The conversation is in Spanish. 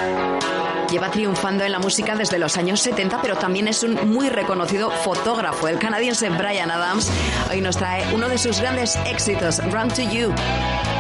Lleva triunfando en la música desde los años 70, pero también es un muy reconocido fotógrafo. El canadiense Bryan Adams hoy nos trae uno de sus grandes éxitos, Run to You.